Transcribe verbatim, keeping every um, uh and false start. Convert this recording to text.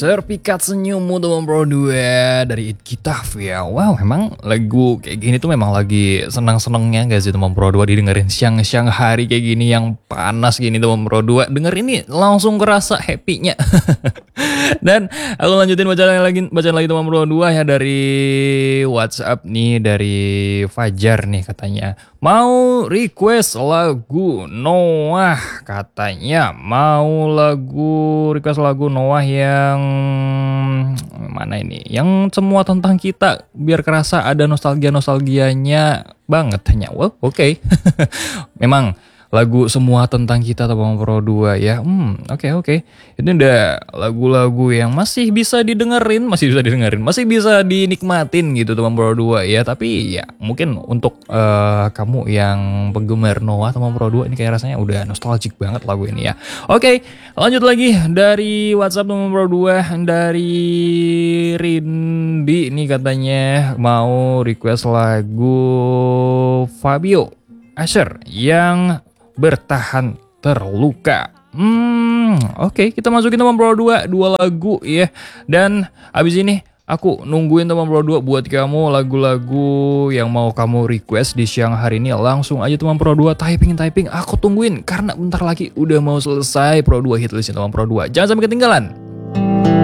Serpikat senyummu teman Pro dua dari Itgitaf ya. Wow, emang lagu kayak gini tuh memang lagi senang-senangnya gak sih teman Pro dua didengerin siang-siang hari kayak gini yang panas gini teman Pro dua. Denger ini langsung kerasa happy-nya. Dan aku lanjutin bacaan lagi bacaan lagi teman Pro dua ya dari WhatsApp nih dari Fajar nih katanya. Mau request lagu Noah katanya. Mau lagu request lagu Noah yang mana ini? Yang semua tentang kita biar kerasa ada nostalgia-nostalgianya banget hanya. Well, oke. Okay. Memang lagu semua tentang kita teman Pro dua ya. Hmm, oke okay, oke. Okay. Ini udah lagu-lagu yang masih bisa didengerin, masih bisa didengerin, masih bisa dinikmatin gitu teman Pro dua ya. Tapi ya mungkin untuk uh, kamu yang penggemar Noah teman Pro dua ini kayak rasanya udah nostalgic banget lagu ini ya. Oke, okay, lanjut lagi dari WhatsApp teman Pro dua dari Rindi nih katanya mau request lagu Fabio Asher yang Bertahan Terluka. Hmm, oke, okay, kita masukin teman Pro dua dua lagu ya. Dan abis ini aku nungguin teman Pro dua buat kamu lagu-lagu yang mau kamu request di siang hari ini. Langsung aja teman Pro dua typing-typing, aku tungguin karena bentar lagi udah mau selesai Pro dua hitlist teman Pro dua. Jangan sampai ketinggalan.